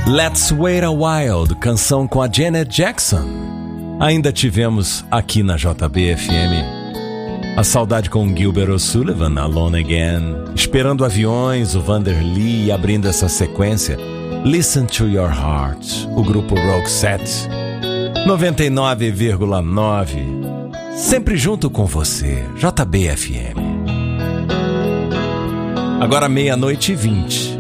Let's Wait a While, canção com a Janet Jackson. Ainda tivemos aqui na JB-FM A Saudade com Gilbert O'Sullivan, Alone Again, Esperando Aviões, o Vanderly, abrindo essa sequência, Listen to Your Heart, o grupo Roxette, 99,9, sempre junto com você, JB-FM. Agora 00:20.